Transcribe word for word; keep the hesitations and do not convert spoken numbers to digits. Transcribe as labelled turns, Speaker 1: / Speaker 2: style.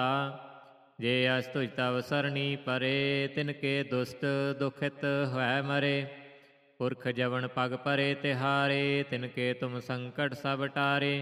Speaker 1: ਜੇ ਅਸ ਤੁਜ ਤਵ ਸਰਣੀ ਪਰੇ, ਤਿਨ ਕੇ ਦੁਸਤ ਦੁਖਿਤ ਹੋਇ ਮਰੇ। ਪੁਰਖ ਜਵਨ ਪਗ ਪਰੇ ਤਿਹਾਰੇ, ਤਿਨ ਕੇ ਤੁਮ ਸੰਕਟ ਸਭ ਟਾਰੇ।